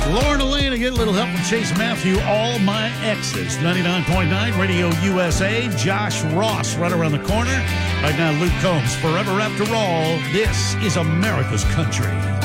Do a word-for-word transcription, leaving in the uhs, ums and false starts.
Lauren Elena, get a little help from Chase Matthew. All My Exes. ninety-nine point nine Radio U S A. Josh Ross right around the corner. Right now, Luke Combs. Forever After All, this is America's Country.